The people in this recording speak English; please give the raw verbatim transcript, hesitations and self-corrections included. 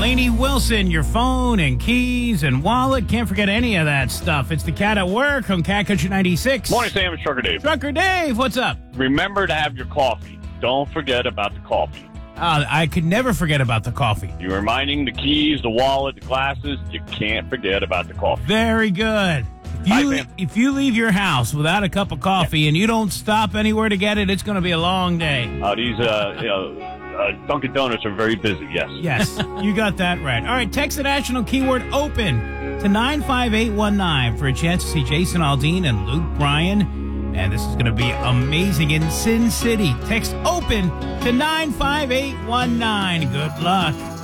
Lainey Wilson, your phone and keys and wallet. Can't forget any of that stuff. It's the Cat at Work on Cat Country ninety-six. Morning, Sam. It's Trucker Dave. Trucker Dave, what's up? Remember to have your coffee. Don't forget about the coffee. Uh, I could never forget about the coffee. You're reminding the keys, the wallet, the glasses. You can't forget about the coffee. Very good. If Hi, you, Sam. if you leave your house without a cup of coffee yeah. and you don't stop anywhere to get it, it's going to be a long day. Uh, these uh, you know, uh, Dunkin' Donuts are very busy, yes. Yes, you got that right. All right, text the national keyword OPEN to nine five eight one nine for a chance to see Jason Aldean and Luke Bryan. And this is going to be amazing in Sin City. Text OPEN to nine five eight one nine. Good luck.